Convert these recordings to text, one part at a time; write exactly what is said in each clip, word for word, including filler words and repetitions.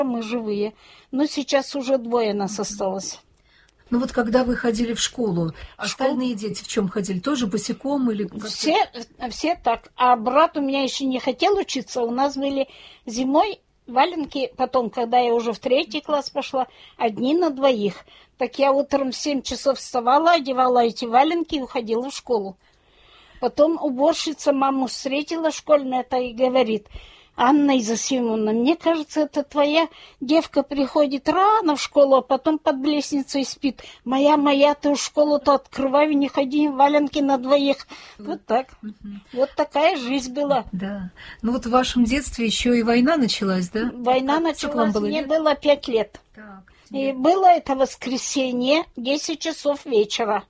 мы живые. Но сейчас уже двое нас осталось. Ну вот когда вы ходили в школу, остальные дети в чем ходили? Тоже босиком или как-то? Все, все так. А брат у меня еще не хотел учиться. У нас были зимой валенки. Потом, когда я уже в третий класс пошла, одни на двоих. Так я утром в семь часов вставала, одевала эти валенки и уходила в школу. Потом уборщица маму встретила школьная-то и говорит: Анна Изосимовна, мне кажется, это твоя девка приходит рано в школу, а потом под лестницей спит. Моя, моя, ты в школу-то открывай, не ходи, валенки на двоих. Вот так. Угу. Вот такая жизнь была. Да. Ну вот в вашем детстве еще и война началась, да? Война как, началась, было, мне лет? было пять лет. Так, и было это воскресенье, десять часов вечера.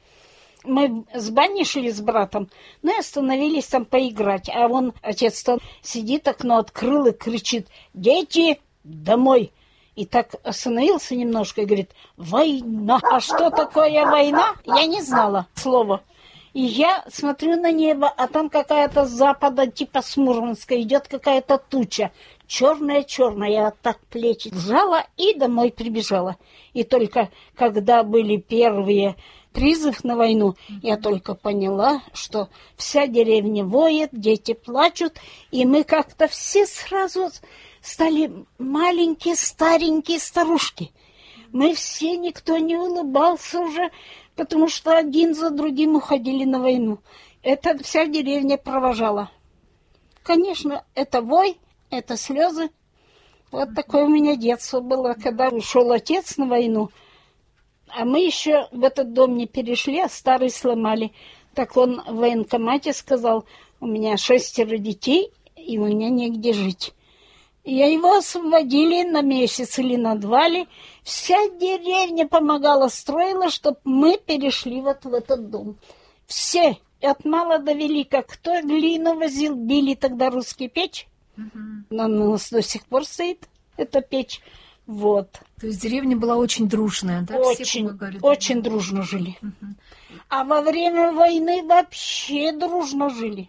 Мы с бани шли с братом, ну и остановились там поиграть. А он, отец там сидит, окно открыл и кричит: «Дети, домой!» И так остановился немножко и говорит: «Война!» А что такое война? Я не знала слова. И я смотрю на небо, а там какая-то с запада, типа с Мурманска, идет какая-то туча. Черная-черная, я вот так плечи сжала и домой прибежала. И только когда были первые призыв на войну, я только поняла, что вся деревня воет, дети плачут, и мы как-то все сразу стали маленькие, старенькие старушки. Мы все, никто не улыбался уже, потому что один за другим уходили на войну. Это вся деревня провожала. Конечно, это вой, это слезы. Вот такое у меня детство было, когда ушел отец на войну. А мы еще в этот дом не перешли, а старый сломали. Так он в военкомате сказал: у меня шестеро детей, и у меня негде жить. И его освободили на месяц или на два ли. Вся деревня помогала, строила, чтобы мы перешли вот в этот дом. Все, от мала до велика. Кто глину возил, били тогда русский печь. Угу. Она у нас до сих пор стоит, эта печь. Вот. То есть деревня была очень дружная, да? Очень, все помогали, очень дружно жили. Угу. А во время войны вообще дружно жили.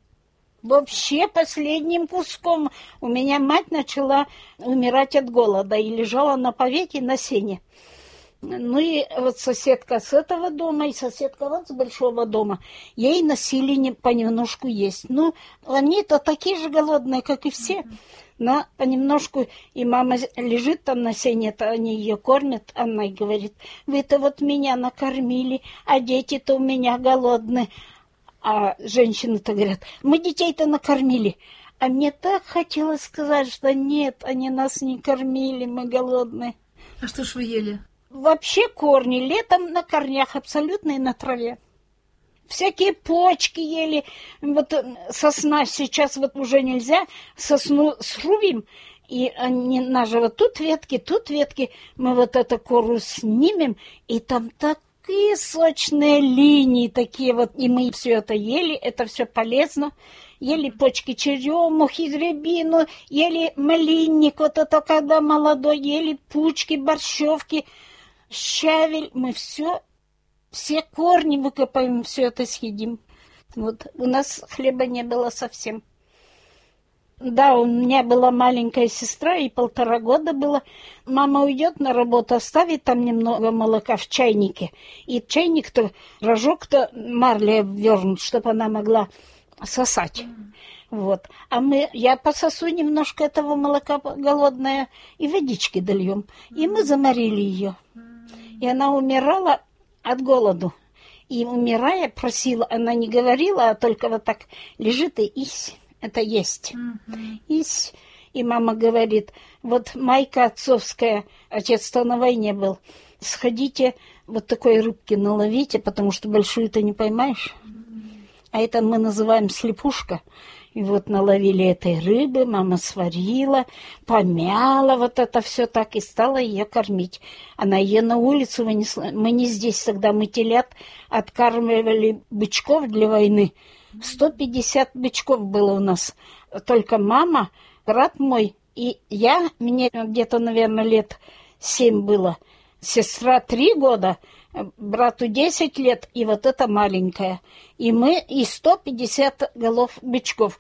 Вообще последним куском. У меня мать начала умирать от голода и лежала на повете на сене. Ну и вот соседка с этого дома и соседка вот с большого дома, ей носили не, понемножку есть. Ну, они-то такие же голодные, как и все. Но понемножку, и мама лежит там на сене-то, они ее кормят, она и говорит: вы-то вот меня накормили, а дети-то у меня голодные. А женщины-то говорят: мы детей-то накормили. А мне так хотелось сказать, что нет, они нас не кормили, мы голодные. А что ж вы ели? Вообще корни, летом на корнях абсолютно и на траве. Всякие почки ели. Вот сосна сейчас вот уже нельзя. Сосну срубим, и они наши вот тут ветки, тут ветки. Мы вот эту кору снимем, и там такие сочные линии, такие вот. И мы все это ели, это все полезно. Ели почки черемухи, рябину, ели малинник, вот это когда молодой, ели пучки, борщевки, щавель. Мы все... Все корни выкопаем, все это съедим. Вот у нас хлеба не было совсем. Да, у меня была маленькая сестра, и полтора года было. Мама уйдет на работу, оставит там немного молока в чайнике. И чайник-то, рожок-то марлей обвернут, чтобы она могла сосать. Mm. Вот. А мы, я пососу немножко этого молока голодное, и водички дольем. Mm. И мы заморили ее. Mm. И она умирала от голоду. И, умирая, просила, она не говорила, а только вот так лежит и ись, это есть. Mm-hmm. Ись. И мама говорит: вот майка отцовская, отец-то на войне был, сходите, вот такой рыбки наловите, потому что большую-то не поймаешь. Mm-hmm. А это мы называем слепушка. И вот наловили этой рыбы, мама сварила, помяла вот это все так и стала ее кормить. Она ее на улицу вынесла. Мы не здесь тогда, мы телят откармливали бычков для войны. сто пятьдесят бычков было у нас. Только мама, брат мой и я, мне где-то, наверное, лет семь было. Сестра три года, брату десять лет, и вот эта маленькая. И мы, и сто пятьдесят голов бычков.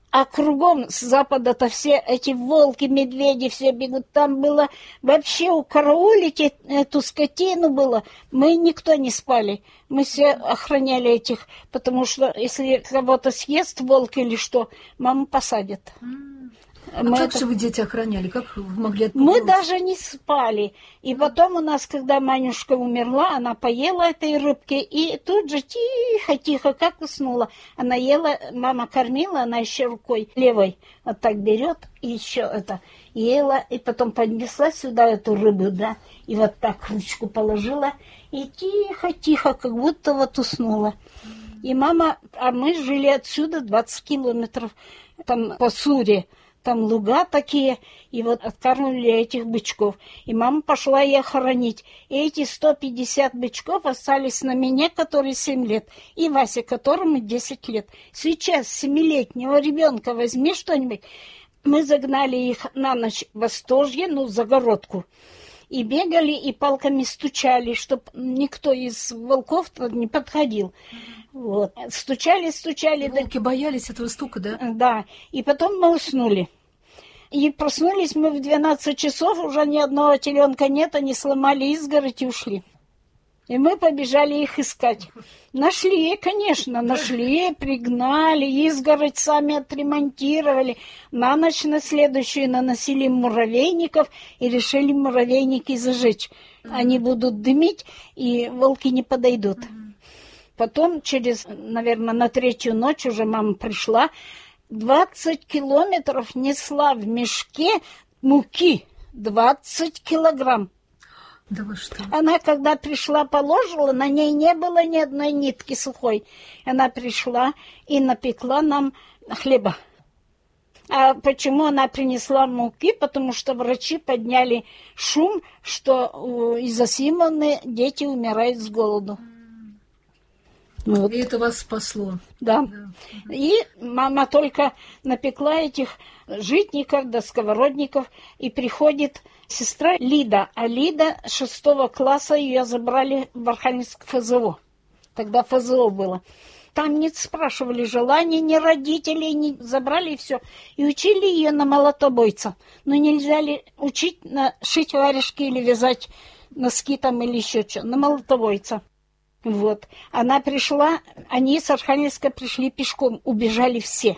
А кругом с запада-то все эти волки, медведи все бегут. Там было вообще укараулить эту скотину было. Мы никто не спали. Мы все охраняли этих, потому что если кого-то съест волк или что, маму посадят. А Мы как это... же вы дети охраняли? Как вы могли отпугнуть? Мы даже не спали. И потом у нас, когда Манюшка умерла, она поела этой рыбки и тут же тихо-тихо, как уснула. Она ела, мама кормила, она еще рукой левой вот так берет и еще это ела, и потом поднесла сюда эту рыбу, да, и вот так ручку положила, и тихо-тихо, как будто вот уснула. И мама, а мы жили отсюда двадцать километров, там по Суре. Там луга такие, и вот откармливали этих бычков. И мама пошла их хоронить. И эти сто пятьдесят бычков остались на меня, который семь лет, и Васе, которому десять лет. Сейчас семилетнего ребенка возьми что-нибудь. Мы загнали их на ночь в Остожье, ну, загородку. И бегали, и палками стучали, чтобы никто из волков не подходил. Вот. Стучали, стучали. И волки боялись этого стука, да? Да. И потом мы уснули. И проснулись мы в двенадцать часов, уже ни одного теленка нет, они сломали изгородь и ушли. И мы побежали их искать. Нашли, конечно, нашли, пригнали, изгородь сами отремонтировали. На ночь на следующую наносили муравейников и решили муравейники зажечь. Они будут дымить, и волки не подойдут. Потом, через, наверное, на третью ночь уже мама пришла, двадцать километров несла в мешке муки, двадцать килограмм. Да вы что? Она, когда пришла, положила, на ней не было ни одной нитки сухой. Она пришла и напекла нам хлеба. А почему она принесла муки? Потому что врачи подняли шум, что из-за Симоны дети умирают с голоду. Вот. И это вас спасло. Да. да. И мама только напекла этих житников да сковородников, и приходит сестра Лида. А Лида шестого класса, ее забрали в Архангельск ФЗО. Тогда ФЗО было. Там не спрашивали желания ни родителей, не забрали и все. И учили ее на молотобойца. Но нельзя ли учить на шить варежки или вязать носки там или еще что, на молотобойца. Вот. Она пришла, они с Архангельска пришли пешком, убежали все.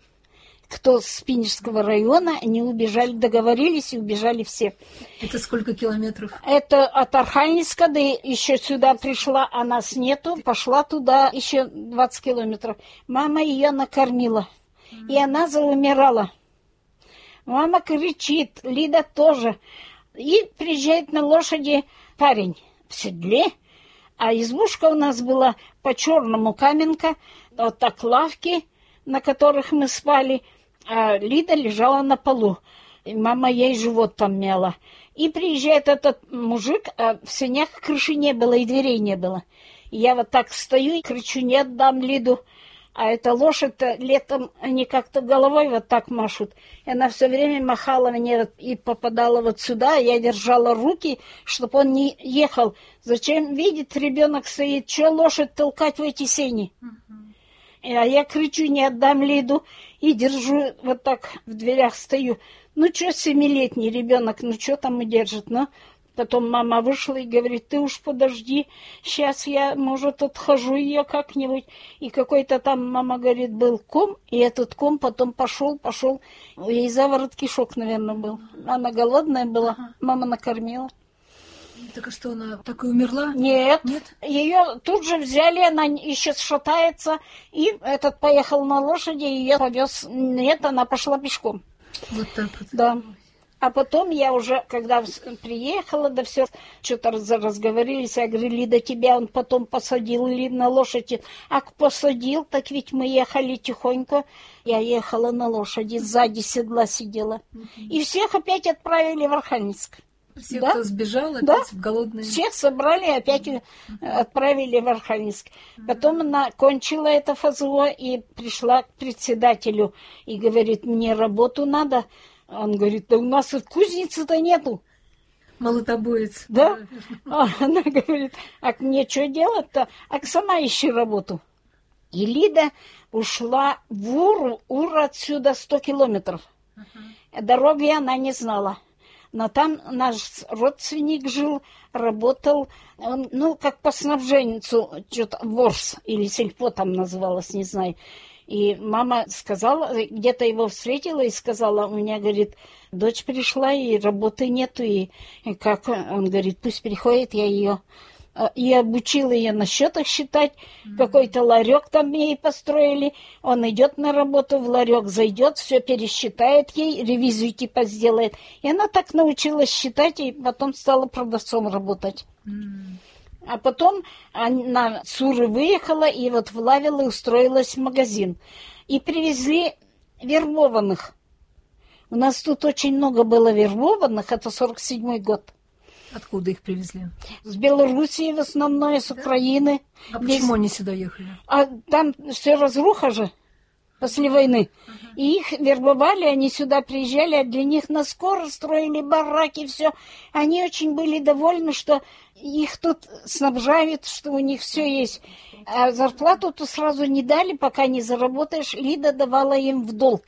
Кто с Пинежского района, они убежали, договорились и убежали все. Это сколько километров? Это от Архангельска, да еще сюда пришла, а нас нету, пошла туда еще двадцать километров. Мама ее накормила, mm. и она заумирала. Мама кричит, Лида тоже. И приезжает на лошади парень в седле. А избушка у нас была по-черному каменка, вот так лавки, на которых мы спали, а Лида лежала на полу. И мама ей живот там мяла. И приезжает этот мужик, а в сенях крыши не было и дверей не было. И я вот так стою и кричу, не отдам Лиду. А эта лошадь-то летом, они как-то головой вот так машут. И она все время махала мне и попадала вот сюда. Я держала руки, чтобы он не ехал. Зачем, видит, ребенок стоит, что лошадь толкать в эти сени? Uh-huh. А я кричу, не отдам Лиду. И держу, вот так в дверях стою. Ну, что семилетний ребенок, ну, что там и держит, ну? Потом мама вышла и говорит, ты уж подожди, сейчас я, может, отхожу ее как-нибудь. И какой-то там, мама говорит, был ком, и этот ком потом пошел, пошел. Ей заворот кишок, наверное, был. Она голодная была, ага. Мама накормила. Так а что, она так и умерла? Нет, Нет? Ее тут же взяли, она еще шатается, и этот поехал на лошади, ее повез. Нет, она пошла пешком. Вот так вот. Да. А потом я уже, когда приехала, да все, что-то разговорились, я говорю, Лида, тебя он потом посадил ли на лошади. А посадил, так ведь мы ехали тихонько. Я ехала на лошади, сзади седла сидела. Uh-huh. И всех опять отправили в Архангельск. Всех, да? кто сбежал, опять да? в голодные... Всех собрали и опять uh-huh. отправили в Архангельск. Uh-huh. Потом она кончила это ФЗО и пришла к председателю и говорит, мне работу надо. Он говорит, да у нас и кузницы-то нету. Молотобоец. Да? А она говорит, а мне что делать-то? А сама ищи работу. И Лида ушла в Уру. Ура отсюда сто километров. Uh-huh. Дороги она не знала. Но там наш родственник жил, работал, он, ну, как по снабженцу, что-то Ворс или Сельпо там называлось, не знаю. И мама сказала, где-то его встретила и сказала, у меня, говорит, дочь пришла, и работы нету, и, и как, он говорит, пусть приходит, я ее... И обучила ее на счетах считать. Mm-hmm. Какой-то ларек там ей построили. Он идет на работу в ларек, зайдет, все пересчитает ей, ревизию типа сделает. И она так научилась считать, и потом стала продавцом работать. Mm-hmm. А потом она с Уры выехала, и вот в Лавелы устроилась в магазин. И привезли вербованных. У нас тут очень много было вербованных, это сорок седьмой год. Откуда их привезли? С Белоруссии в основном, с Украины. А Без... почему они сюда ехали? А там все разруха же после войны. Uh-huh. И их вербовали, они сюда приезжали, а для них на скоро строили бараки, все. Они очень были довольны, что их тут снабжают, что у них все есть. А зарплату-то сразу не дали, пока не заработаешь. Лида давала им в долг.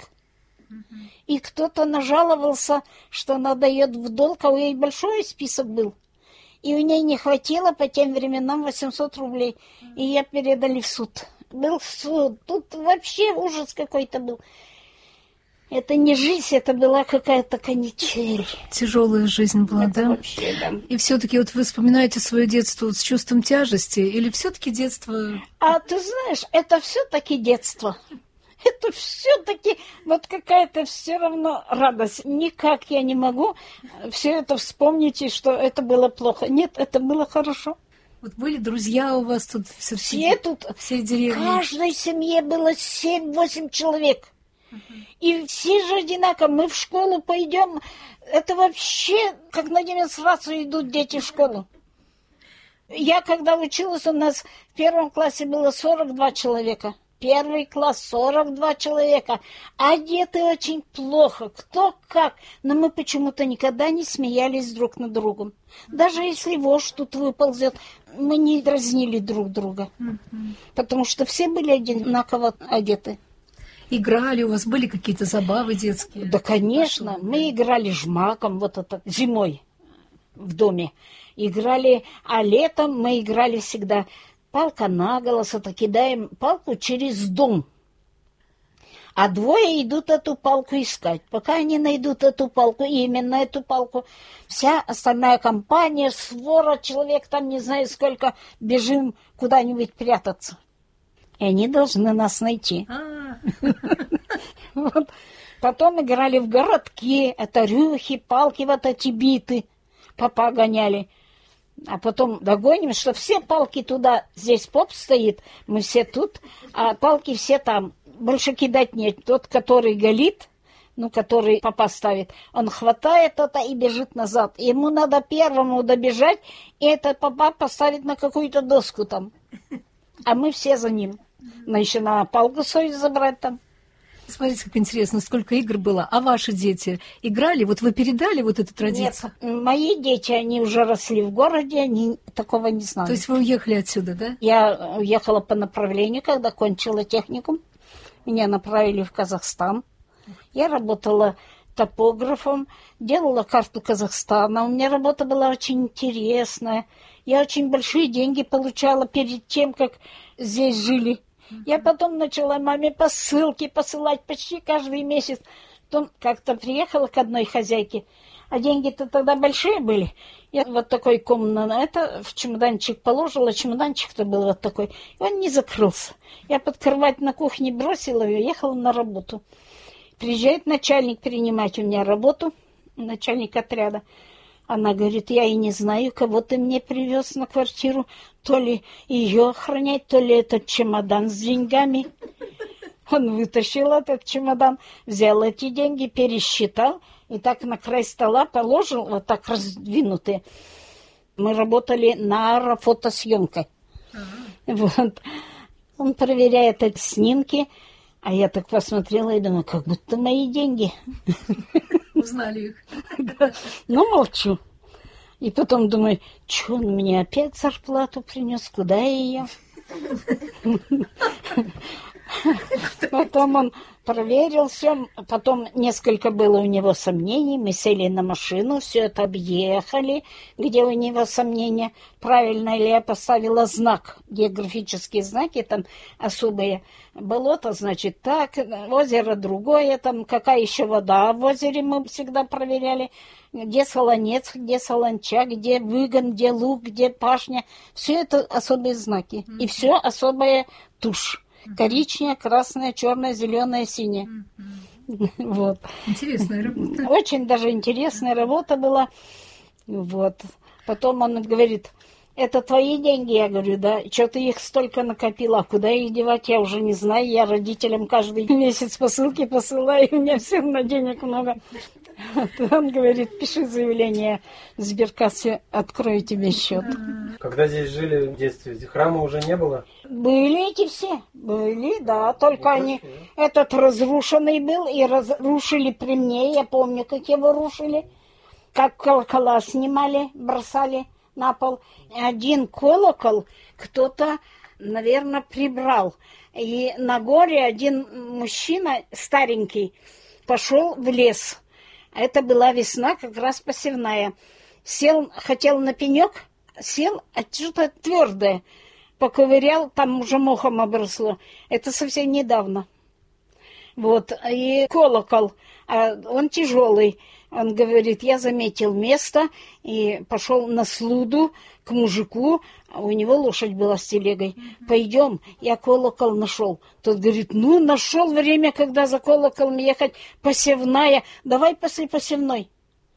И кто-то нажаловался, что она дает в долг, а у нее большой список был. И у нее не хватило по тем временам восемьсот рублей. И ее передали в суд. Был суд. Тут вообще ужас какой-то был. Это не жизнь, это была какая-то канитель. Тяжелая жизнь была, это да? Вообще, да. И все-таки вот вы вспоминаете свое детство с чувством тяжести, или все-таки детство... А ты знаешь, это все-таки детство. Это все-таки вот какая-то все равно радость. Никак я не могу все это вспомнить, и что это было плохо. Нет, это было хорошо. Вот были друзья у вас тут? Все, все тут, все деревни. В каждой семье было семь-восемь человек. Uh-huh. И все же одинаково. Мы в школу пойдем. Это вообще, как на демонстрацию идут дети в школу. Я когда училась, у нас в первом классе было сорок два человека. Первый класс, сорок два человека. Одеты очень плохо, кто как. Но мы почему-то никогда не смеялись друг над другом. Даже если вождь тут выползет, мы не дразнили друг друга. Mm-hmm. Потому что все были одинаково одеты. Играли, у вас были какие-то забавы детские? Да, конечно. Мы играли жмаком, вот это, зимой в доме. Играли, а летом мы играли всегда... Палка наголос, это кидаем палку через дом. А двое идут эту палку искать. Пока они найдут эту палку, именно эту палку, вся остальная компания, свора, человек там не знаю сколько, бежим куда-нибудь прятаться. И они должны нас найти. Потом играли в городки, это рюхи, палки, вот эти биты. Папа гоняли. А потом догоним, что все палки туда, здесь поп стоит, мы все тут, а палки все там. Больше кидать нет. Тот, который галит, ну, который папа ставит, он хватает это и бежит назад. Ему надо первому добежать, и это папа поставит на какую-то доску там. А мы все за ним. Но еще на палку свою забрать там. Смотрите, как интересно, сколько игр было. А ваши дети играли? Вот вы передали вот эту традицию? Нет, мои дети, они уже росли в городе, они такого не знали. То есть вы уехали отсюда, да? Я уехала по направлению, когда кончила техникум. Меня направили в Казахстан. Я работала топографом, делала карту Казахстана. У меня работа была очень интересная. Я очень большие деньги получала перед тем, как здесь жили. Я потом начала маме посылки посылать почти каждый месяц. Потом как-то приехала к одной хозяйке, а деньги-то тогда большие были. Я вот такой комнат на это в чемоданчик положила, чемоданчик-то был вот такой, и он не закрылся. Я под кровать на кухне бросила и уехала на работу. Приезжает начальник принимать у меня работу, начальник отряда. Она говорит, я и не знаю, кого ты мне привез на квартиру. То ли ее охранять, то ли этот чемодан с деньгами. Он вытащил этот чемодан, взял эти деньги, пересчитал и так на край стола положил, вот так раздвинутые. Мы работали на аэрофотосъемкой. Вот. Он проверяет эти снимки, а я так посмотрела и думаю, как будто мои деньги. Узнали их. Да. Ну, молчу. И потом думаю, что он мне опять зарплату принес, куда я ее? Потом он проверил все, потом несколько было у него сомнений, мы сели на машину, все это объехали, где у него сомнения, правильно ли я поставила знак, географические знаки, там особые, болото, значит, так, озеро другое, там какая еще вода в озере мы всегда проверяли, где солонец, где солонча, где выгон, где луг, где пашня, все это особые знаки, и все особая тушь. Коричневая, красная, черная, зеленая, синяя. Mm-hmm. Вот. Интересная работа. Очень даже интересная работа была. Вот. Потом он говорит, это твои деньги? Я говорю, да. Что ты их столько накопила? А куда их девать? Я уже не знаю. Я родителям каждый месяц посылки посылаю. У меня все равно денег много. Он говорит, пиши заявление в сберкассе, открою тебе счет. Когда здесь жили в детстве, храма уже не было? Были эти все, были, да, только ну, они, точно, да. Этот разрушенный был, и разрушили при мне, я помню, как его рушили, как колокола снимали, бросали на пол. Один колокол кто-то, наверное, прибрал, и на горе один мужчина старенький пошел в лес. Это была весна, как раз посевная. Сел, хотел на пенек, сел, а что-то твердое. Поковырял, там уже мохом обросло. Это совсем недавно. Вот, и колокол, а он тяжелый. Он говорит, я заметил место и пошел на слуду к мужику, а у него лошадь была с телегой. Пойдем, я колокол нашел. Тот говорит, ну, нашел время, когда за колоколом ехать, посевная, давай после посевной.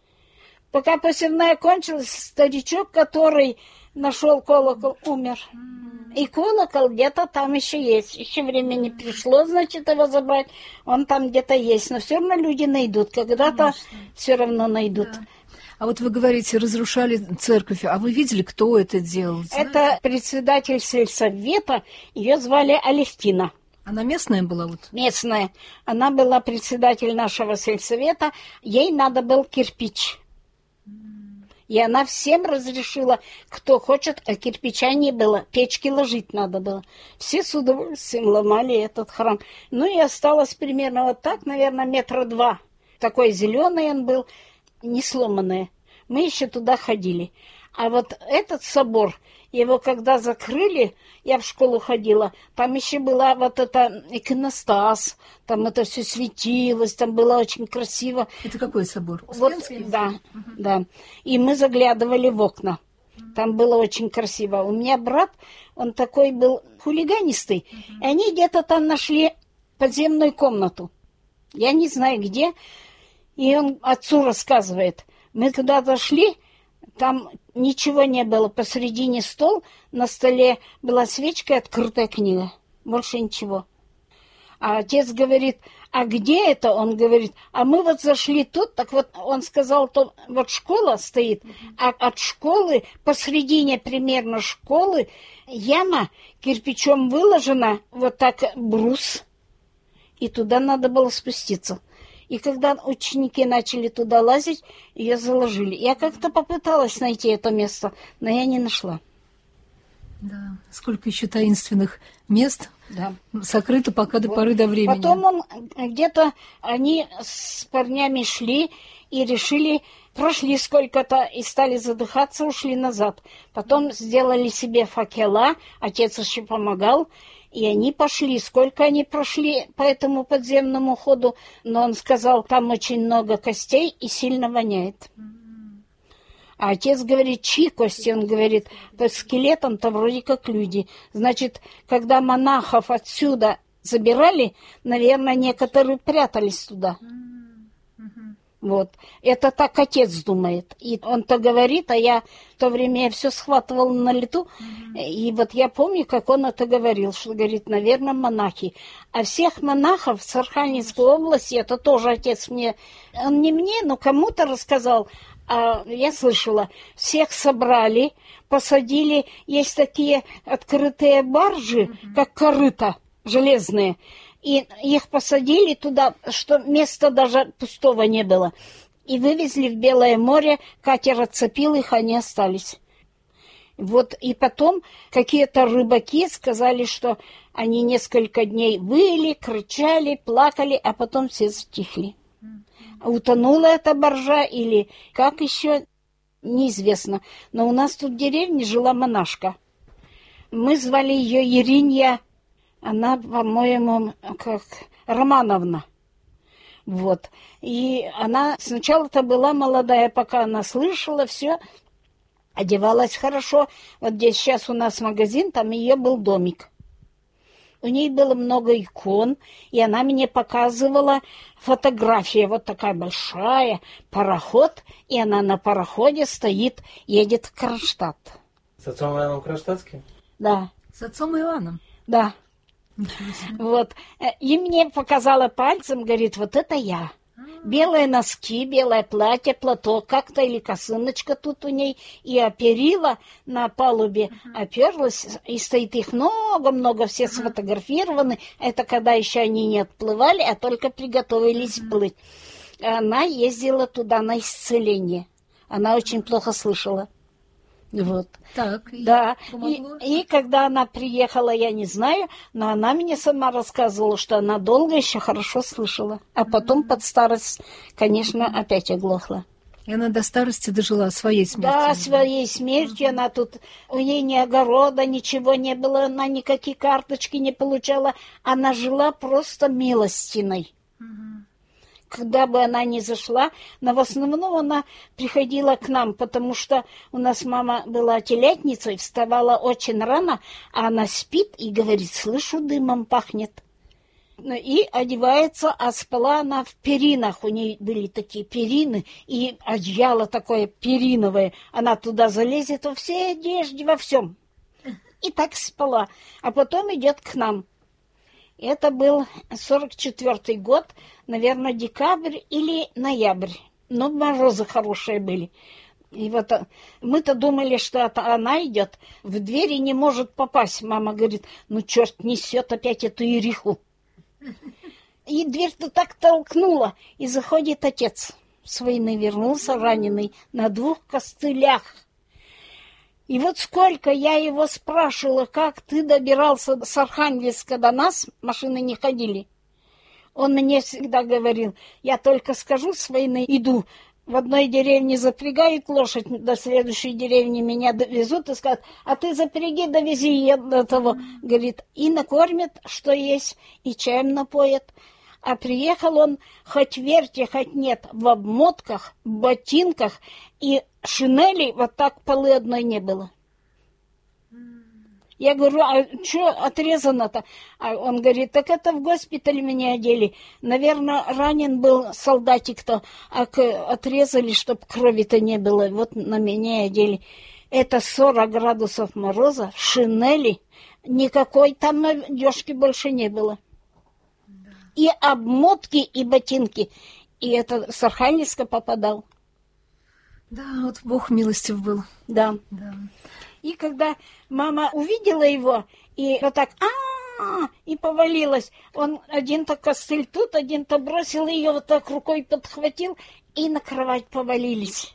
Пока посевная кончилась, старичок, который нашел колокол, умер. И колокол где-то там еще есть. Еще время не пришло, значит, его забрать. Он там где-то есть. Но все равно люди найдут. Когда-то все равно найдут. Да. А вот вы говорите, разрушали церковь. А вы видели, кто это делал? Знаете? Это председатель сельсовета. Ее звали Алевтина. Она местная была? Вот? Местная. Она была председатель нашего сельсовета. Ей надо был кирпич. И она всем разрешила, кто хочет, а кирпича не было, печки ложить надо было. Все с удовольствием ломали этот храм. Ну и осталось примерно вот так, наверное, метра два. Такой зеленый он был, не сломанный. Мы еще туда ходили. А вот этот собор, его когда закрыли, я в школу ходила, там еще была вот эта иконостас, там это все светилось, там было очень красиво. Это какой собор? Вот, да, угу. Да. И мы заглядывали в окна. Там было очень красиво. У меня брат, он такой был хулиганистый. Угу. И они где-то там нашли подземную комнату. Я не знаю где. И он отцу рассказывает. Мы куда-то шли, там ничего не было. Посередине стол, на столе была свечка и открытая книга. Больше ничего. А отец говорит, а где это? Он говорит, а мы вот зашли тут, так вот он сказал, то вот школа стоит, а от школы, посередине примерно школы, яма кирпичом выложена, вот так брус, и туда надо было спуститься. И когда ученики начали туда лазить, ее заложили. Я как-то попыталась найти это место, но я не нашла. Да, сколько еще таинственных мест, да, сокрыто пока до вот. Поры до времени. Потом он где-то, они с парнями шли и решили, прошли сколько-то и стали задыхаться, ушли назад. Потом сделали себе факела, отец еще помогал. И они пошли. Сколько они прошли по этому подземному ходу, но он сказал, там очень много костей и сильно воняет. А отец говорит, чьи кости? Он говорит, по скелетам-то вроде как люди. Значит, когда монахов отсюда забирали, наверное, некоторые прятались туда. Вот. Это так отец думает. И он-то говорит, а я в то время я все схватывала на лету. Mm-hmm. И вот я помню, как он это говорил, что, говорит, наверное, монахи. А всех монахов в Сархальнинской области, это тоже отец мне, он не мне, но кому-то рассказал, а я слышала, всех собрали, посадили, есть такие открытые баржи, mm-hmm. как корыта железные. И их посадили туда, что места даже пустого не было. И вывезли в Белое море, катер отцепил их, они остались. Вот и потом какие-то рыбаки сказали, что они несколько дней выли, кричали, плакали, а потом все затихли. Утонула эта баржа или как еще, неизвестно. Но у нас тут в деревне жила монашка. Мы звали ее Иринья, она, по-моему, как Романовна. Вот. И она сначала-то была молодая, пока она слышала все, одевалась хорошо. Вот здесь сейчас у нас магазин, там ее был домик. У ней было много икон, и она мне показывала фотографии. Вот такая большая, пароход, и она на пароходе стоит, едет в Кронштадт. С отцом Иоанном Кронштадтским? Да. С отцом Иоанном? Да. Вот. И мне показала пальцем, говорит, вот это я. Белые носки, белое платье, платок как-то или косыночка тут у ней. И оперила на палубе, оперлась, и стоит их много-много, все сфотографированы. Это когда еще они не отплывали, а только приготовились плыть. Она ездила туда на исцеление. Она очень плохо слышала. Вот. Так, и да. помогло? И, и когда она приехала, я не знаю, но она мне сама рассказывала, что она долго еще хорошо слышала. А потом mm-hmm. под старость, конечно, mm-hmm. опять оглохла. И она до старости дожила своей смертью. Да, своей смертью. Mm-hmm. Она тут, у ней ни огорода, ничего не было, она никакие карточки не получала. Она жила просто милостиной. Mm-hmm. Когда бы она ни зашла, но в основном она приходила к нам, потому что у нас мама была телятницей, вставала очень рано, а она спит и говорит, слышу, дымом пахнет. И одевается, а спала она в перинах, у нее были такие перины, и одеяло такое периновое, она туда залезет во всей одежде, во всем. И так спала, а потом идет к нам. Это был сорок четвёртый год, наверное, декабрь или ноябрь. Но морозы хорошие были. И вот мы-то думали, что это она идет. В двери не может попасть. Мама говорит, ну черт несет опять эту Ириху. И дверь-то так толкнула. И заходит отец. С войны вернулся раненый на двух костылях. И вот сколько я его спрашивала, как ты добирался с Архангельска до нас, машины не ходили. Он мне всегда говорил, я только скажу с войны, иду, в одной деревне запрягают лошадь, до следующей деревни меня довезут и скажут, а ты запряги, довези ее до того. Говорит, и накормят, что есть, и чаем напоят. А приехал он, хоть верьте, хоть нет, в обмотках, в ботинках и шинели, вот так полы одной не было. Я говорю, а что отрезано-то? А он говорит, так это в госпитале меня одели. Наверное, ранен был солдатик-то, а отрезали, чтобы крови-то не было. Вот на меня одели. Это сорок градусов мороза, шинели, никакой там одежки больше не было. И обмотки, и ботинки. И это с Архангельска попадал. Да, вот Бог милостив был. Да. Да. И когда мама увидела его, и вот так, а и повалилась. Он один-то костыль тут, один-то бросил ее, вот так рукой подхватил, и на кровать повалились.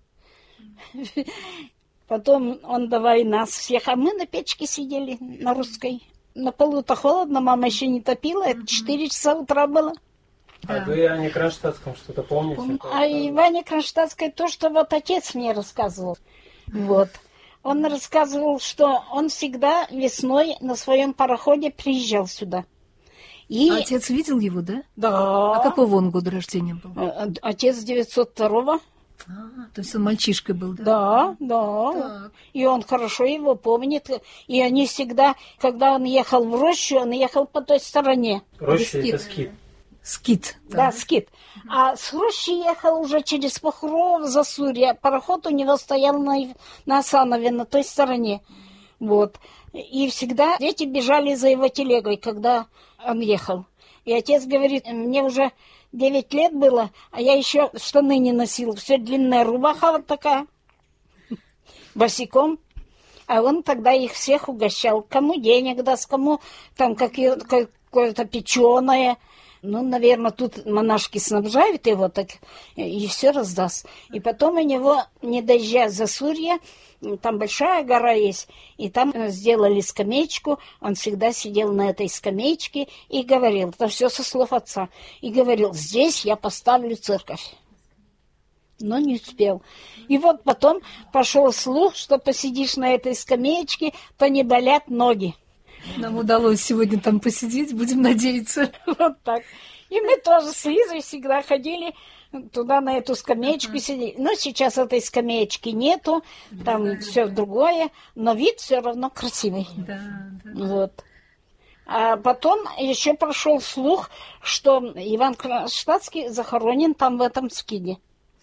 Потом он давай нас всех, а мы на печке сидели, на русской. На полу-то холодно, мама еще не топила, это четыре часа утра было. А вы о Иване Кронштадтском что-то помните? Пом... А Иване Кронштадтской то, что вот отец мне рассказывал. Вот. Он рассказывал, что он всегда весной на своем пароходе приезжал сюда. И... А отец видел его, да? Да. А какого он года рождения был? Отец девятьсот второго. А, то есть он мальчишкой был, да? Да, да. Так. И он хорошо его помнит. И они всегда, когда он ехал в рощу, он ехал по той стороне. Роща — это скит. Скит. Да, да, скит. А с рощи ехал уже через Похуров, Засурье. Пароход у него стоял на, на Асанове, на той стороне. Вот. И всегда дети бежали за его телегой, когда он ехал. И отец говорит, мне уже девять лет было, а я еще штаны не носил. Все длинная рубаха вот такая, босиком. А он тогда их всех угощал. Кому денег даст, кому там какое-то печеное. Ну, наверное, тут монашки снабжают его, так и все раздаст. И потом у него, не доезжая за Сурья, там большая гора есть, и там сделали скамеечку, он всегда сидел на этой скамеечке и говорил, это все со слов отца, и говорил, здесь я поставлю церковь. Но не успел. И вот потом пошел слух, что посидишь на этой скамеечке, то не болят ноги. Нам удалось сегодня там посидеть, будем надеяться. Вот так. И мы тоже с Лизой всегда ходили туда, на эту скамеечку uh-huh. сидели. Но сейчас этой скамеечки нету, там да, все да. другое, но вид все равно красивый. Да, да. Вот. А потом еще прошел слух, что Иван Кронштадтский захоронен там в этом скине.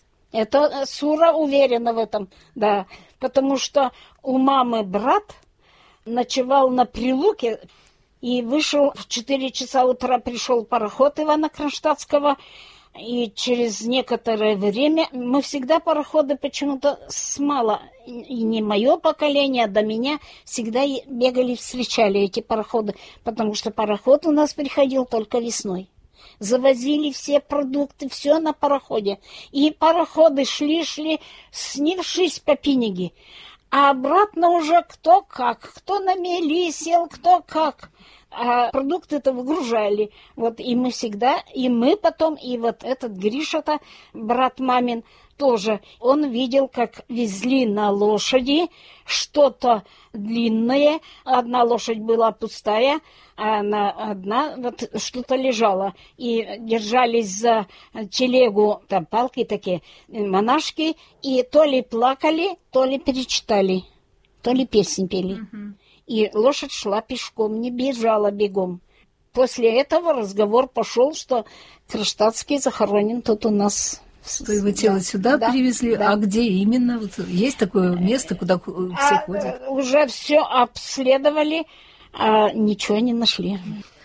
Это Сура уверена в этом, да, потому что у мамы брат ночевал на Прилуке и вышел в четыре часа утра, пришел пароход Ивана Кронштадтского, и через некоторое время, мы всегда пароходы почему-то с мало, и не мое поколение, а до меня всегда бегали, встречали эти пароходы, потому что пароход у нас приходил только весной. Завозили все продукты, все на пароходе. И пароходы шли-шли, снившись по Пиниге. А обратно уже кто как, кто на мели сел, кто как. А продукты-то выгружали. Вот и мы всегда, и мы потом, и вот этот Гриша-то, брат мамин, тоже, он видел, как везли на лошади что-то длинное. Одна лошадь была пустая, а на одна вот что-то лежало. И держались за телегу, там палки такие, монашки, и то ли плакали, то ли перечитали, то ли песни пели. Uh-huh. И лошадь шла пешком, не бежала бегом. После этого разговор пошел, что Кронштадтский захоронен тут у нас. Что его тело да, сюда да, привезли, да. А где именно? Вот есть такое место, куда все а, ходят? Уже все обследовали, а ничего не нашли.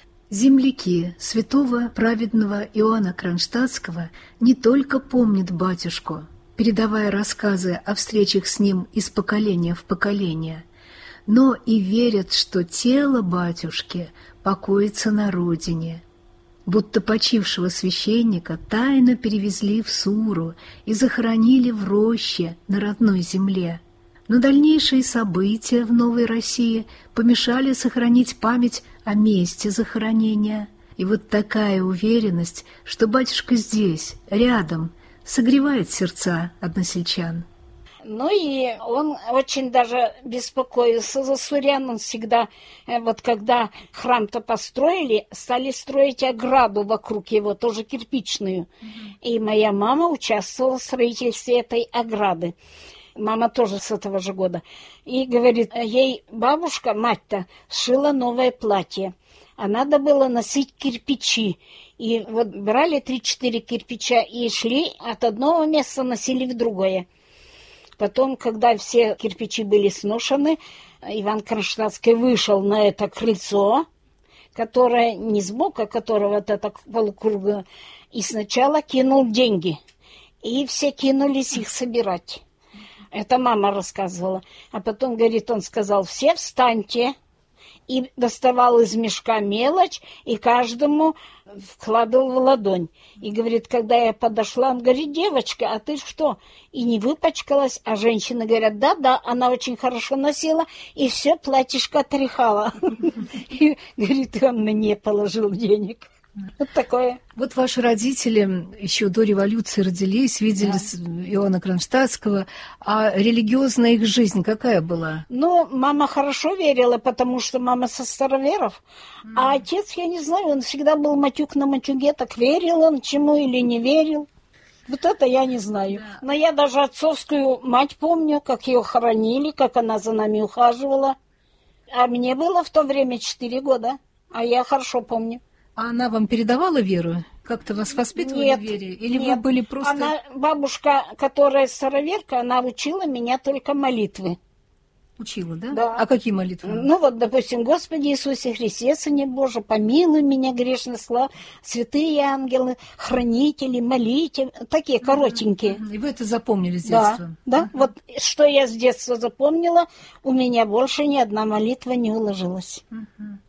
Земляки святого праведного Иоанна Кронштадтского не только помнят батюшку, передавая рассказы о встречах с ним из поколения в поколение, но и верят, что тело батюшки покоится на родине, будто почившего священника тайно перевезли в Суру и захоронили в роще на родной земле. Но дальнейшие события в Новой России помешали сохранить память о месте захоронения. И вот такая уверенность, что батюшка здесь, рядом, согревает сердца односельчан. Ну и он очень даже беспокоился за сурян. Он всегда, вот когда храм-то построили, стали строить ограду вокруг его, тоже кирпичную. Mm-hmm. И моя мама участвовала в строительстве этой ограды. Мама тоже с этого же года. И говорит, ей бабушка, мать-то, сшила новое платье. А надо было носить кирпичи. И вот брали три-четыре кирпича и шли от одного места, носили в другое. Потом, когда все кирпичи были сношены, Иван Кронштадтский вышел на это крыльцо, которое не сбоку, которого вот это полукруга, и сначала кинул деньги. И все кинулись их собирать. Это мама рассказывала. А потом, говорит, он сказал, все встаньте. И доставал из мешка мелочь, и каждому вкладывал в ладонь. И говорит, когда я подошла, он говорит, девочка, а ты что? И не выпачкалась, а женщины говорят, да-да, она очень хорошо носила, и все платьишко отряхала. И, говорит, он мне положил денег. Вот такое. Вот ваши родители еще до революции родились, видели да. Иоанна Кронштадтского. А религиозная их жизнь какая была? Ну, мама хорошо верила, потому что мама со староверов. Mm. А отец, я не знаю, он всегда был матюк на матюге, так верил он чему или не верил. Вот это я не знаю. Да. Но я даже отцовскую мать помню, как ее хоронили, как она за нами ухаживала. А мне было в то время четыре года, а я хорошо помню. А она вам передавала веру? Как-то вас воспитывали нет, в вере? Или нет. вы были просто... Она, бабушка, которая староверка, она учила меня только молитвы. Учила, да? Да. А какие молитвы? Ну вот, допустим, Господи Иисусе Христе, Сыне Божий, помилуй меня, грешный слав, святые ангелы, хранители, молите, такие коротенькие. И вы это запомнили с детства? Да, да. Вот что я с детства запомнила, у меня больше ни одна молитва не уложилась.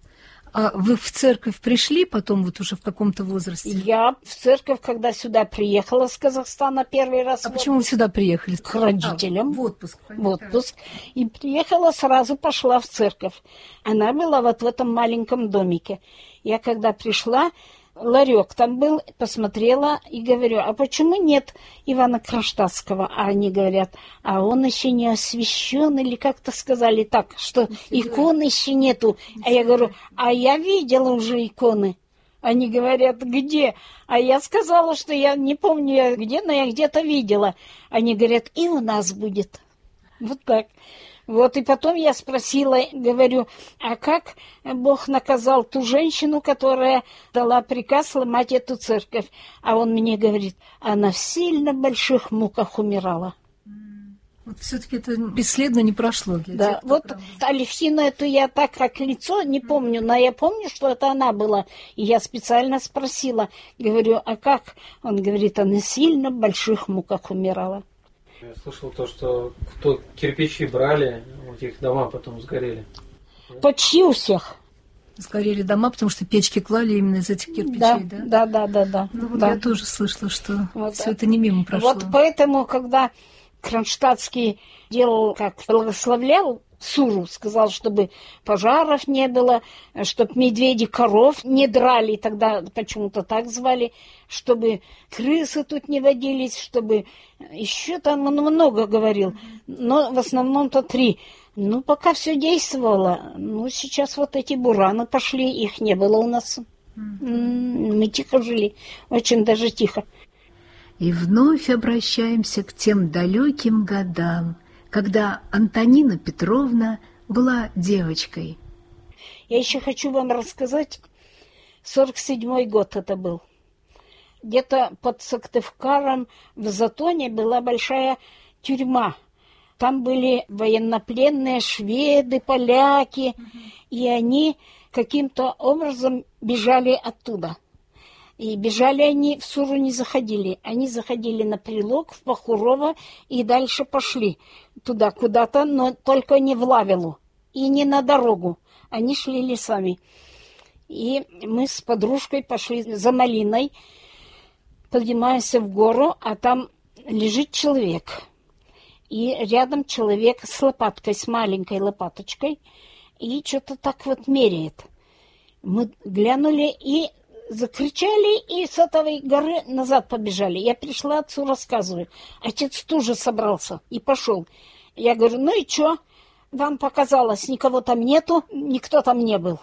А вы в церковь пришли потом, вот уже в каком-то возрасте? Я в церковь, когда сюда приехала с Казахстана первый раз. А почему вы сюда приехали? К родителям. А, в отпуск. В отпуск. И приехала, сразу пошла в церковь. Она была вот в этом маленьком домике. Я когда пришла, ларек там был, посмотрела и говорю, а почему нет Ивана Кронштадтского? А они говорят, а он еще не освящен, или как-то сказали так, что икон еще нету. А я говорю, а я видела уже иконы. Они говорят, где? А я сказала, что я не помню где, но я где-то видела. Они говорят, и у нас будет. Вот так. Вот, и потом я спросила, говорю, а как Бог наказал ту женщину, которая дала приказ сломать эту церковь? А он мне говорит, она в сильно больших муках умирала. Вот все-таки это бесследно не прошло. Да, тех, вот правда. Алевтину эту я так как лицо не помню, но я помню, что это она была. И я специально спросила, говорю, а как? Он говорит, она в сильно больших муках умирала. Я слышал то, что кто кирпичи брали, вот их дома потом сгорели. Почти у всех. Сгорели дома, потому что печки клали именно из этих кирпичей, Да, да? да, да, да, да. Ну вот да. я тоже слышала, что Вот, все это не мимо прошло. Вот поэтому, когда Кронштадтский делал, как благословлял Суру, сказал, чтобы пожаров не было, чтобы медведи коров не драли, тогда почему-то так звали, чтобы крысы тут не водились, чтобы еще там он много говорил, но в основном-то три. Ну, пока все действовало, ну, сейчас вот эти бураны пошли, их не было у нас. Мы тихо жили, очень даже тихо. И вновь обращаемся к тем далеким годам, когда Антонина Петровна была девочкой. Я еще хочу вам рассказать, сорок седьмой год это был. Где-то под Сыктывкаром в Затоне была большая тюрьма. Там были военнопленные шведы, поляки, и они каким-то образом бежали оттуда. И бежали они, в Суру не заходили. Они заходили на Прилог, в Пахурово и дальше пошли туда куда-то, но только не в Лавелу и не на дорогу. Они шли лесами. И мы с подружкой пошли за малиной, поднимаемся в гору, а там лежит человек. И рядом человек с лопаткой, с маленькой лопаточкой, и что-то так вот меряет. Мы глянули и закричали, и с этой горы назад побежали. Я пришла отцу, рассказываю. Отец тоже собрался и пошел. Я говорю, ну и что? Вам показалось, никого там нету, никто там не был.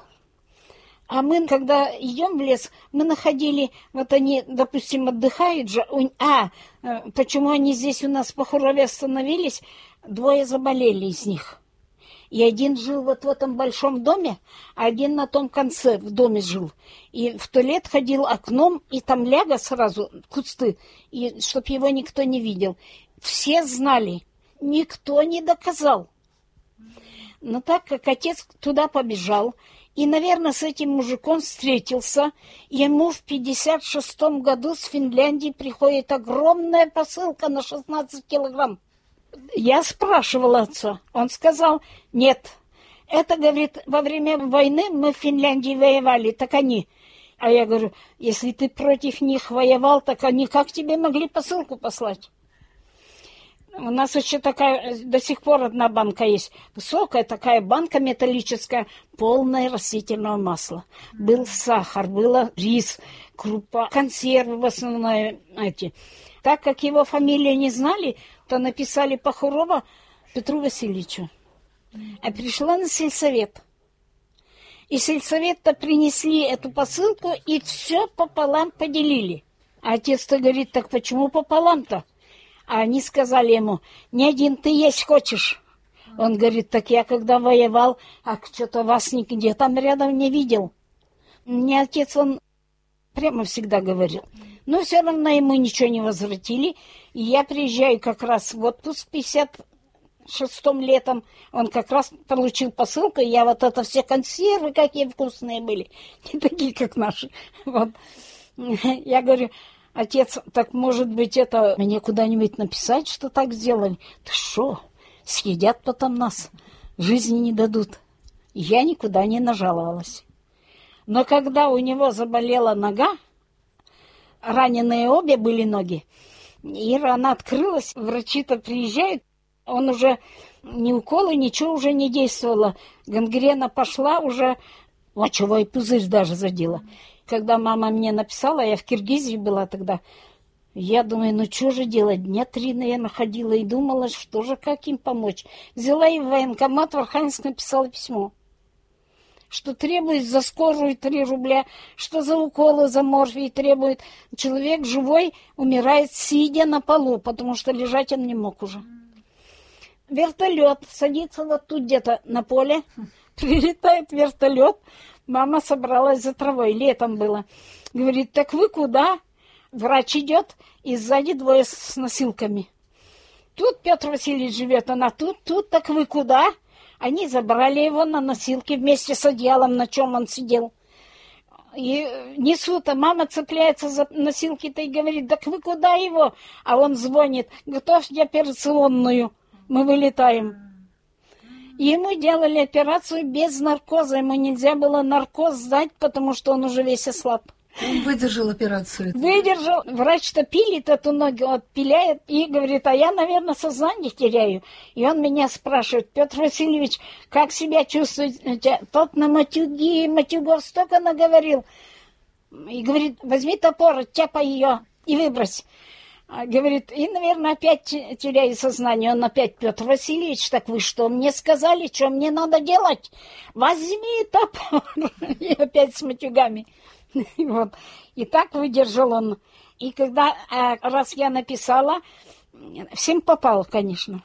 А мы, когда идем в лес, мы находили, вот они, допустим, отдыхают же. А, почему они здесь у нас в Пахурове остановились? Двое заболели из них. И один жил вот в этом большом доме, а один на том конце в доме жил. И в туалет ходил окном, и там ляга сразу, кусты, и чтоб его никто не видел. Все знали, никто не доказал. Но так как отец туда побежал, и, наверное, с этим мужиком встретился, ему в пятьдесят шестом году с Финляндии приходит огромная посылка на шестнадцать килограмм. Я спрашивала отца, он сказал, нет, это, говорит, во время войны мы в Финляндии воевали, так они. А я говорю, если ты против них воевал, так они как тебе могли посылку послать? У нас еще такая, до сих пор одна банка есть, высокая такая банка металлическая, полная растительного масла. Был сахар, был рис, крупа, консервы в основном эти. Так как его фамилию не знали, то написали Пахурова Петру Васильевичу. А пришла на сельсовет. И сельсовет-то принесли эту посылку и все пополам поделили. А отец-то говорит, так почему пополам-то? А они сказали ему, не один ты есть хочешь. Он говорит, так я когда воевал, а что-то вас нигде там рядом не видел. Мне отец, он прямо всегда говорил. Но все равно ему ничего не возвратили. И я приезжаю как раз в отпуск пятьдесят шестом летом. Он как раз получил посылку. И я вот это все консервы, какие вкусные были. Не такие, как наши. Вот. Я говорю, отец, так может быть это мне куда-нибудь написать, что так сделали? Да что, съедят потом нас. Жизни не дадут. Я никуда не нажаловалась. Но когда у него заболела нога, раненые обе были ноги, и рана открылась, врачи-то приезжают, он уже ни уколы, ничего уже не действовало. Гангрена пошла, уже мочевой пузырь даже задела. Когда мама мне написала, я в Киргизии была тогда, я думаю, ну что же делать? Дня три, наверное, ходила и думала, что же, как им помочь. Взяла и в военкомат в Архангельск написала письмо, что требует за скорую три рубля, что за уколы, за морфий требует. Человек живой умирает, сидя на полу, потому что лежать он не мог уже. Вертолет садится вот тут где-то на поле, прилетает вертолет, мама собралась за травой, летом было. Говорит, так вы куда? Врач идет, и сзади двое с носилками. Тут Петр Васильевич живет, она тут, тут, так вы куда? Они забрали его на носилки вместе с одеялом, на чем он сидел. И несут, а мама цепляется за носилки-то и говорит, так вы куда его? А он звонит, готовьте операционную, мы вылетаем. И ему делали операцию без наркоза, ему нельзя было наркоз дать, потому что он уже весь ослаб. Он выдержал операцию. Выдержал. Врач-то пилит эту ногу, отпиляет и говорит, а я, наверное, сознание теряю. И он меня спрашивает, Петр Васильевич, как себя чувствуете? Тот на матюги, матюгов столько наговорил. И говорит, возьми топор, оттяпай ее и выбрось. Говорит, и, наверное, опять теряю сознание. Он опять, Петр Васильевич, так вы что мне сказали, что мне надо делать? Возьми топор. И опять с матюгами. Вот. И так выдержал он. И когда раз я написала, всем попал, конечно.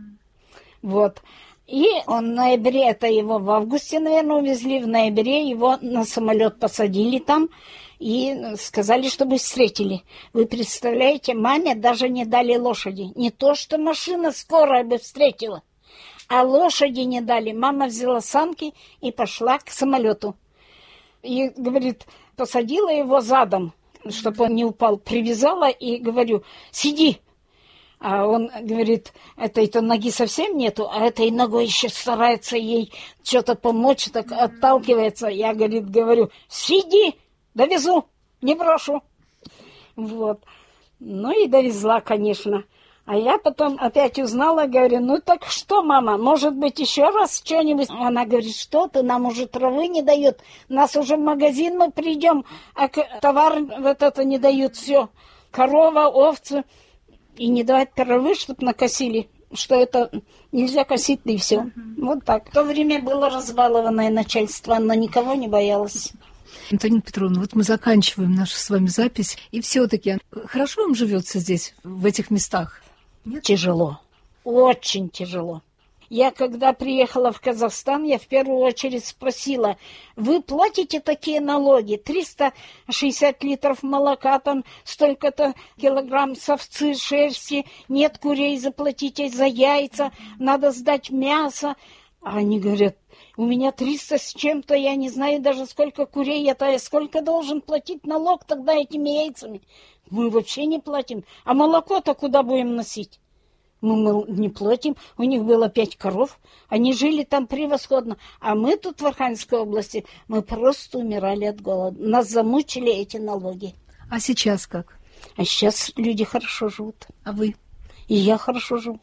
Вот. И он в ноябре, это его в августе, наверное, увезли, в ноябре его на самолет посадили там и сказали, чтобы встретили. Вы представляете, маме даже не дали лошади. Не то, что машина скорая бы встретила, а лошади не дали. Мама взяла санки и пошла к самолету. И, говорит, посадила его задом, чтобы он не упал, привязала и говорю, сиди. А он говорит, этой-то ноги совсем нету, а этой ногой еще старается ей что-то помочь, так отталкивается. Я, говорит, говорю, сиди, довезу, не брошу. Вот. Ну и довезла, конечно. А я потом опять узнала, говорю, ну так что, мама, может быть, еще раз что-нибудь? Она говорит, что ты, нам уже травы не дают, нас уже в магазин мы придем, а товар вот это не дают, все, корова, овцы, и не давать травы, чтобы накосили, что это нельзя косить, и все. Uh-huh. Вот так. В то время было разбалованное начальство, оно никого не боялось. Антонина Петровна, вот мы заканчиваем нашу с вами запись, и все-таки хорошо вам живется здесь, в этих местах? Нет? Тяжело, очень тяжело. Я, когда приехала в Казахстан, я в первую очередь спросила, вы платите такие налоги? триста шестьдесят литров молока, там столько-то килограмм овцы, шерсти, нет курей, заплатите за яйца, надо сдать мясо. А они говорят, у меня триста с чем-то, я не знаю даже сколько курей, это сколько должен платить налог тогда этими яйцами? Мы вообще не платим. А молоко-то куда будем носить? Мы, мы не платим. У них было пять коров. Они жили там превосходно. А мы тут в Архангельской области, мы просто умирали от голода. Нас замучили эти налоги. А сейчас как? А сейчас люди хорошо живут. А вы? И я хорошо живу.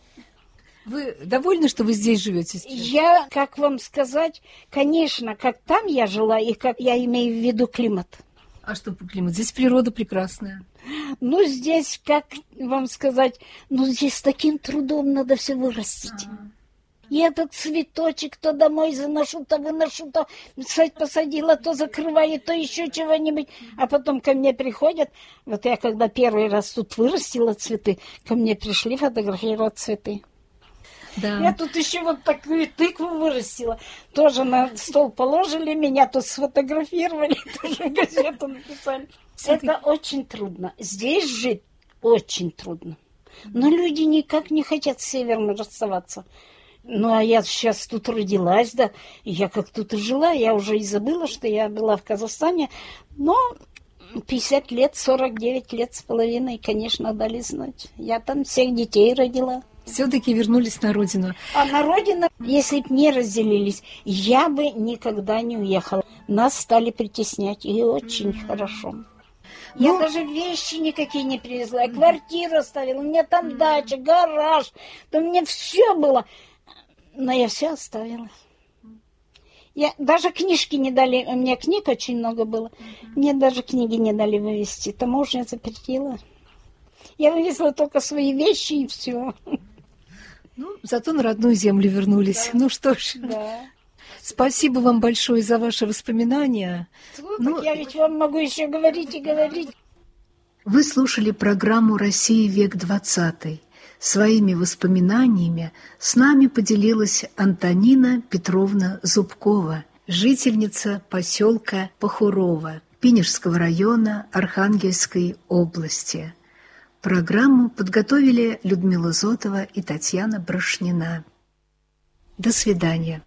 Вы довольны, что вы здесь живете сейчас? Я, как вам сказать, конечно, как там я жила, и как я имею в виду климат. А что по климату? Здесь природа прекрасная. Ну, здесь, как вам сказать, ну, здесь с таким трудом надо все вырастить. А-а-а. И этот цветочек то домой заношу, то выношу, то посадила, то закрываю, то еще чего-нибудь. А потом ко мне приходят, вот я когда первый раз тут вырастила цветы, ко мне пришли фотографировать цветы. Да. Я тут еще вот такую тыкву вырастила. Тоже на стол положили, меня тут сфотографировали, тоже газету написали. Это очень трудно. Здесь жить очень трудно. Но люди никак не хотят с севером расставаться. Ну, а я сейчас тут родилась, да, я как тут и жила, я уже и забыла, что я была в Казахстане. Но пятьдесят лет, сорок девять лет с половиной, конечно, дали знать. Я там всех детей родила. Все-таки вернулись на родину. А на родину, если б не разделились, я бы никогда не уехала. Нас стали притеснять, и очень хорошо. Я Ну, даже вещи никакие не привезла. Я квартиру оставила, у меня там дача, гараж. Там у меня все было. Но я все оставила. Я, даже книжки не дали. У меня книг очень много было. Мне даже книги не дали вывезти. Таможня запретила. Я вывезла только свои вещи и все. ну, зато на родную землю вернулись. Ну что ж, Да. спасибо вам большое за ваши воспоминания. Ну, так я ведь вам могу еще говорить и говорить. Вы слушали программу «Россия. Век двадцатый». Своими воспоминаниями с нами поделилась Антонина Петровна Зубкова, жительница поселка Похурово Пинежского района Архангельской области. Программу подготовили Людмила Зотова и Татьяна Брошнина. До свидания.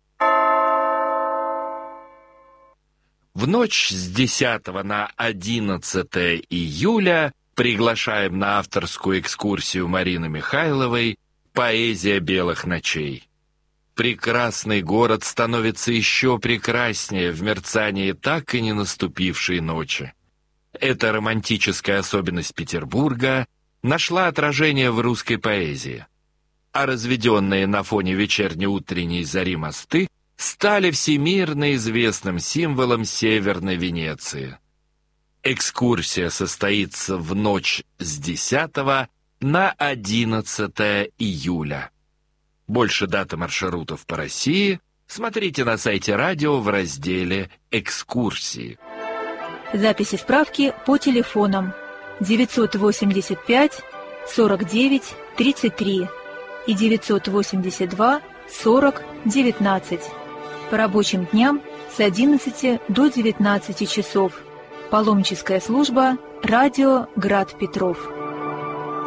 В ночь с десятого на одиннадцатое июля приглашаем на авторскую экскурсию Марины Михайловой «Поэзия белых ночей». Прекрасный город становится еще прекраснее в мерцании так и не наступившей ночи. Эта романтическая особенность Петербурга нашла отражение в русской поэзии, а разведенные на фоне вечерне-утренней зари мосты стали всемирно известным символом Северной Венеции. Экскурсия состоится в ночь с десятого на одиннадцатое июля. Больше дат и маршрутов по России смотрите на сайте радио в разделе «Экскурсии». Записи справки по телефонам девятьсот восемьдесят пять сорок девять тридцать три и девятьсот восемьдесят два сорок девятнадцать. По рабочим дням с одиннадцати до девятнадцати часов. Паломническая служба «Радио Град Петров».